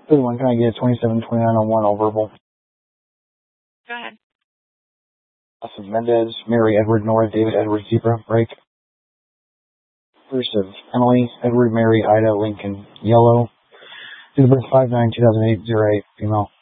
Good one. Can I get 272901 all verbal? Go ahead. Awesome. Mendez, Mary, Edward, Nora, David, Edward, Zebra, break. First of Emily, Edward, Mary, Ida, Lincoln, yellow. Date of birth 5/9/2008, 08, female.